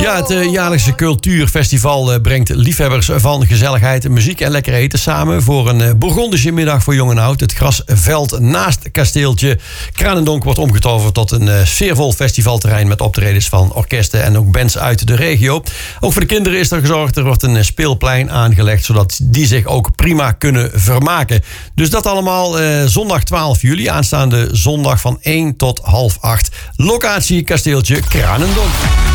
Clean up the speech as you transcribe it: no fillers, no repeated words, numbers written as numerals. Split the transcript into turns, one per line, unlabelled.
Ja, het jaarlijkse cultuurfestival brengt liefhebbers van gezelligheid, muziek en lekker eten samen voor een Bourgondische middag voor jong en oud. Het grasveld naast kasteeltje Kranendonk wordt omgetoverd tot een sfeervol festivalterrein met optredens van orkesten en ook bands uit de regio. Ook voor de kinderen is er gezorgd. Er wordt een speelplein aangelegd, zodat die zich ook prima kunnen vermaken. Dus dat allemaal zondag 12 juli, aanstaande zondag van 1 tot 7:30. Locatie kasteeltje Kranendonk.